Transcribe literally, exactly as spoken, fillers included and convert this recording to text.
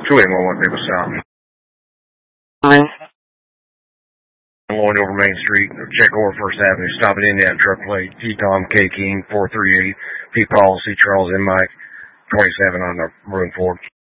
two eight one one People South. Going over Main Street, check over First Avenue, stop at Indiana truck plate, T Tom K King four three eight, P Paul C Charles and Mike twenty-seven on the Maroon Ford.